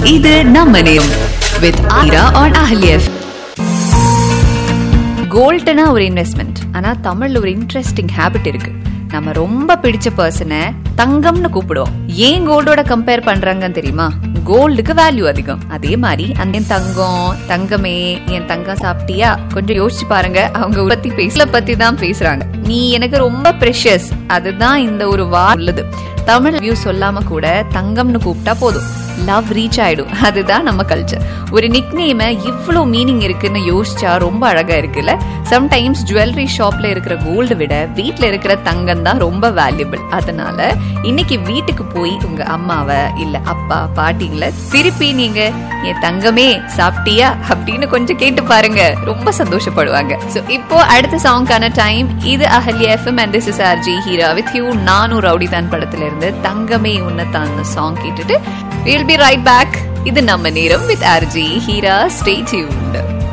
இது நம்ம name with Aayira on Ahalya. கோல்ட்னா ஒரு இன்வெஸ்ட்மெண்ட். ஆனா தமிழ்ல ஒரு இன்ட்ரெஸ்டிங் ஹேபிட் இருக்கு. நம்ம ரொம்ப பிடிச்ச பர்சனை தங்கம்னு கூப்பிடுவோம். ஏன் கோல்டோட கம்பேர் பண்றாங்கன்னு தெரியுமா? கோல்டுக்கு வேல்யூ அதிகம். அதே மாதிரி அந்த தங்கமே என் தங்கம் சாப்பிட்டியா, கொஞ்சம் யோசிச்சு பாருங்க. அவங்க பத்தி தான் பேசுறாங்க. நீ எனக்கு ரொம்ப ப்ரெஷியஸ், அதுதான் இந்த ஒரு உள்ளது. தமிழ் வியூ சொல்லாம கூட தங்கம்னு கூப்பிட்டா போதும், லவ் ரீச் ஆயிடும். அதுதான் நம்ம கல்ச்சர். ஒரு நிக் நேம் இவ்வளவு மீனிங் இருக்குன்னு யோசிச்சா ரொம்ப அழகா இருக்குல்ல. சம்டைம்ஸ் ஜுவல்லரி ஷாப்ல இருக்கிற கோல்டு விட வீட்டுல இருக்கிற தங்கம் தான் ரொம்ப வேல்யூபிள். அதனால இன்னைக்கு வீட்டுக்கு போய் உங்க அம்மாவை இல்ல அப்பா பாட்டிங்களை திருப்பி நீங்க என் தங்கமே சாப்பிட்டியா அப்படின்னு கொஞ்சம் கேட்டு பாருங்க, ரொம்ப சந்தோஷப்படுவாங்க. சோ இப்போ அடுத்த சாங்கான டைம். இது Ahalya FM and this is RJ Heera with you. நானும் ரவுடி தான் படத்துல இருந்து தங்கமே உன்னதான் சாங் கேட்டுட்டு we'll be right back. இது நம்ம நேரம் with RJ Heera. Stay tuned.